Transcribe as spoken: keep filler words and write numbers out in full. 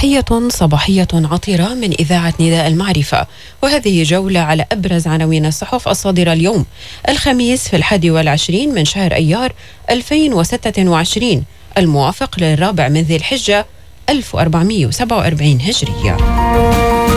تحية صباحية عطرة من إذاعة نداء المعرفة، وهذه جولة على أبرز عناوين الصحف الصادرة اليوم الخميس في الحادي والعشرين من شهر أيار ألفين وستة وعشرين الموافق للرابع من ذي الحجة ألف وأربعمائة وسبعة وأربعين هجرية.